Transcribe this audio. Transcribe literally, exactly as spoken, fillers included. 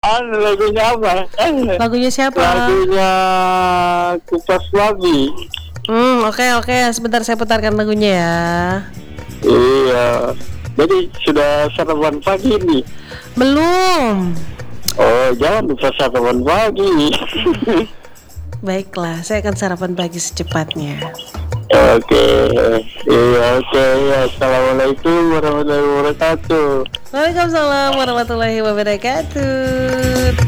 anu lagunya apa? Lagunya siapa? Lagunya Kupas Babi. Hmm, oke okay, oke. Okay. Sebentar saya putarkan lagunya ya. Iya. Jadi sudah sarapan pagi nih? Belum. Oh, jangan lupa sarapan pagi. Baiklah, saya akan sarapan pagi secepatnya. Oke, iya oke. Assalamualaikum warahmatullahi wabarakatuh. Waalaikumsalam warahmatullahi wabarakatuh.